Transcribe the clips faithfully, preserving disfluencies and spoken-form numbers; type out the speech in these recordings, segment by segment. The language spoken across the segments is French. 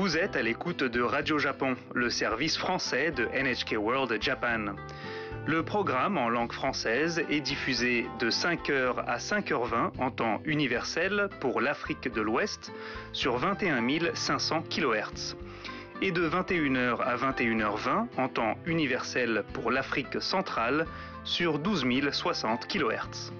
Vous êtes à l'écoute de Radio Japon, le service français de N H K World Japan. Le programme en langue française est diffusé de cinq heures à cinq heures vingt en temps universel pour l'Afrique de l'Ouest sur vingt et un mille cinq cents kilohertz et de vingt et une heures à vingt et une heures vingt en temps universel pour l'Afrique centrale sur douze mille soixante kilohertz.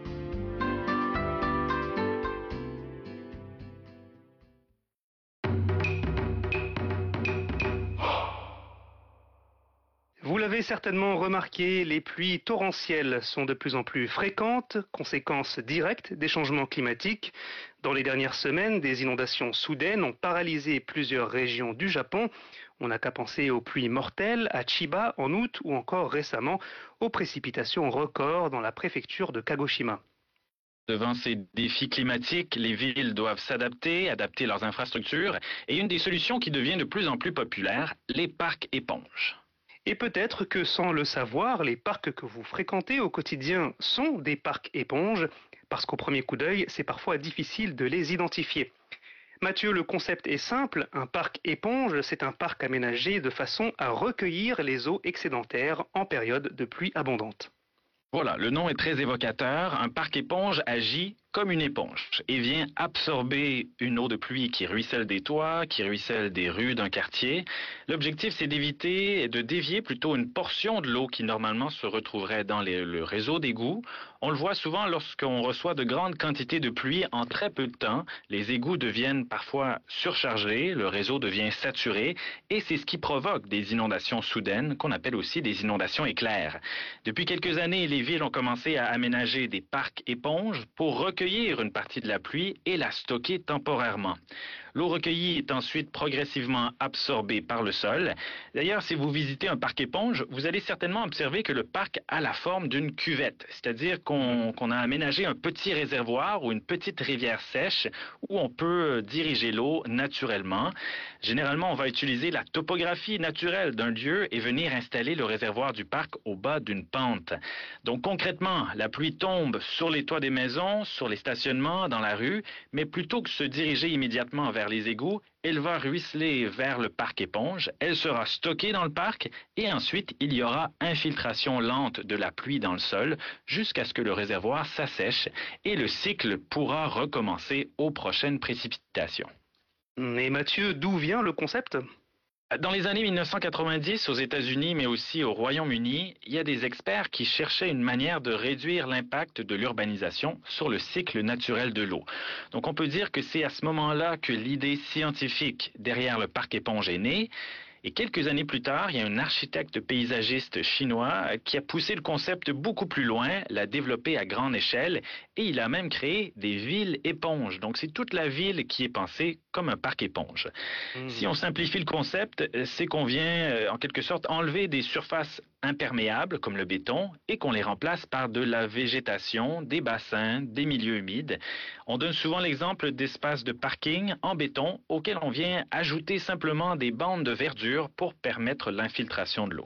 Vous l'avez certainement remarqué, les pluies torrentielles sont de plus en plus fréquentes, conséquence directe des changements climatiques. Dans les dernières semaines, des inondations soudaines ont paralysé plusieurs régions du Japon. On n'a qu'à penser aux pluies mortelles à Chiba en août ou encore récemment aux précipitations records dans la préfecture de Kagoshima. Devant ces défis climatiques, les villes doivent s'adapter, adapter leurs infrastructures et une des solutions qui devient de plus en plus populaire, les parcs éponges. Et peut-être que sans le savoir, les parcs que vous fréquentez au quotidien sont des parcs éponges, parce qu'au premier coup d'œil, c'est parfois difficile de les identifier. Mathieu, le concept est simple, un parc éponge, c'est un parc aménagé de façon à recueillir les eaux excédentaires en période de pluie abondante. Voilà, le nom est très évocateur. Un parc éponge agit comme une éponge et vient absorber une eau de pluie qui ruisselle des toits, qui ruisselle des rues d'un quartier. L'objectif, c'est d'éviter et de dévier plutôt une portion de l'eau qui normalement se retrouverait dans les, le réseau d'égouts. On le voit souvent lorsqu'on reçoit de grandes quantités de pluie en très peu de temps. Les égouts deviennent parfois surchargés, le réseau devient saturé et c'est ce qui provoque des inondations soudaines qu'on appelle aussi des inondations éclairs. Depuis quelques années, les villes ont commencé à aménager des parcs éponges pour recueillir une partie de la pluie et la stocker temporairement. L'eau recueillie est ensuite progressivement absorbée par le sol. D'ailleurs, si vous visitez un parc éponge, vous allez certainement observer que le parc a la forme d'une cuvette, c'est-à-dire qu'on qu'on a aménagé un petit réservoir ou une petite rivière sèche où on peut diriger l'eau naturellement. Généralement, on va utiliser la topographie naturelle d'un lieu et venir installer le réservoir du parc au bas d'une pente. Donc concrètement, la pluie tombe sur les toits des maisons, sur les stationnements, dans la rue, mais plutôt que se diriger immédiatement vers les égouts, elle va ruisseler vers le parc éponge, elle sera stockée dans le parc et ensuite il y aura infiltration lente de la pluie dans le sol jusqu'à ce que le réservoir s'assèche et le cycle pourra recommencer aux prochaines précipitations. Et Mathieu, d'où vient le concept ? Dans les années mille neuf cent quatre-vingt-dix, aux États-Unis, mais aussi au Royaume-Uni, il y a des experts qui cherchaient une manière de réduire l'impact de l'urbanisation sur le cycle naturel de l'eau. Donc on peut dire que c'est à ce moment-là que l'idée scientifique derrière le parc éponge est née. Et quelques années plus tard, il y a un architecte paysagiste chinois qui a poussé le concept beaucoup plus loin, l'a développé à grande échelle et il a même créé des villes éponges. Donc c'est toute la ville qui est pensée comme un parc éponge. Mmh. Si on simplifie le concept, c'est qu'on vient en quelque sorte enlever des surfaces imperméables comme le béton et qu'on les remplace par de la végétation, des bassins, des milieux humides. On donne souvent l'exemple d'espaces de parking en béton auxquels on vient ajouter simplement des bandes de verdure pour permettre l'infiltration de l'eau.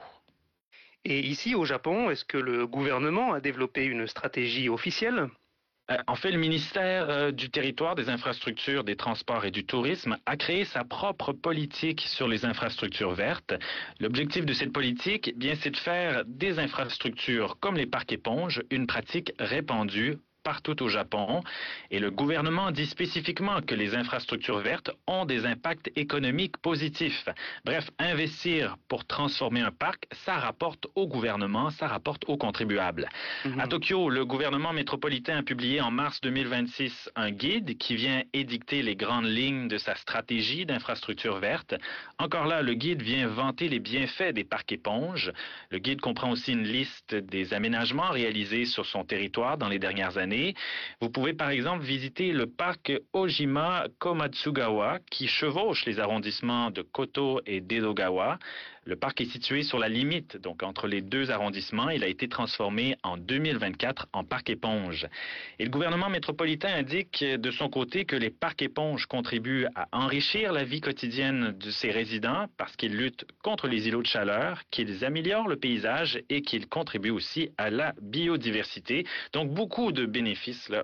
Et ici au Japon, est-ce que le gouvernement a développé une stratégie officielle ? En fait, le ministère du Territoire, des Infrastructures, des Transports et du Tourisme a créé sa propre politique sur les infrastructures vertes. L'objectif de cette politique, eh bien, c'est de faire des infrastructures comme les parcs éponges une pratique répandue partout au Japon. Et le gouvernement dit spécifiquement que les infrastructures vertes ont des impacts économiques positifs. Bref, investir pour transformer un parc, ça rapporte au gouvernement, ça rapporte aux contribuables. Mm-hmm. À Tokyo, le gouvernement métropolitain a publié en mars deux mille vingt-six un guide qui vient édicter les grandes lignes de sa stratégie d'infrastructures vertes. Encore là, le guide vient vanter les bienfaits des parcs éponges. Le guide comprend aussi une liste des aménagements réalisés sur son territoire dans les dernières années. Vous pouvez par exemple visiter le parc Ojima Komatsugawa qui chevauche les arrondissements de Koto et d'Edogawa. Le parc est situé sur la limite, donc entre les deux arrondissements. Il a été transformé en deux mille vingt-quatre en parc éponge. Et le gouvernement métropolitain indique de son côté que les parcs éponges contribuent à enrichir la vie quotidienne de ses résidents parce qu'ils luttent contre les îlots de chaleur, qu'ils améliorent le paysage et qu'ils contribuent aussi à la biodiversité. Donc beaucoup de bénéfices là,